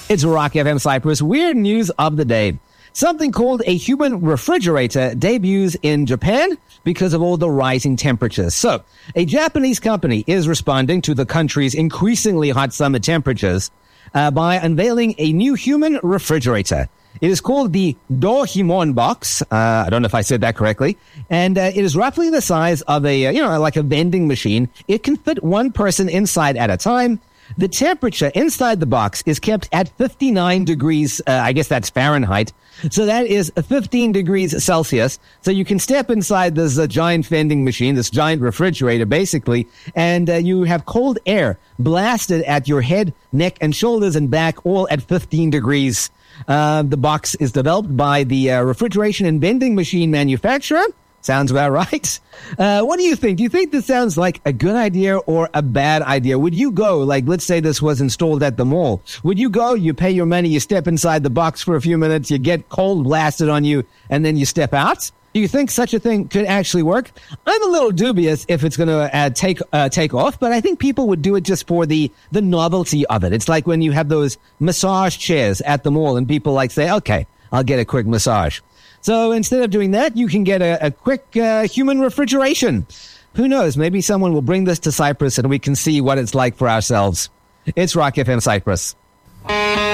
It's Rock FM Cyprus. Weird news of the day. Something called a human refrigerator debuts in Japan because of all the rising temperatures. So, a Japanese company is responding to the country's increasingly hot summer temperatures by unveiling a new human refrigerator. It is called the Dohimon box. I don't know if I said that correctly. And it is roughly the size of like a vending machine. It can fit one person inside at a time. The temperature inside the box is kept at 59 degrees, I guess that's Fahrenheit. So that is 15 degrees Celsius. So you can step inside this giant vending machine, this giant refrigerator, basically, and you have cold air blasted at your head, neck, and shoulders and back, all at 15 degrees. The box is developed by the refrigeration and vending machine manufacturer. Sounds about right. What do you think? Do you think this sounds like a good idea or a bad idea? Would you go, like, let's say this was installed at the mall. Would you go, you pay your money, you step inside the box for a few minutes, you get cold blasted on you, and then you step out? Do you think such a thing could actually work? I'm a little dubious if it's going to take off, but I think people would do it just for the novelty of it. It's like when you have those massage chairs at the mall and people like say, okay, I'll get a quick massage. So instead of doing that, you can get a quick human refrigeration. Who knows? Maybe someone will bring this to Cyprus and we can see what it's like for ourselves. It's Rock FM Cyprus.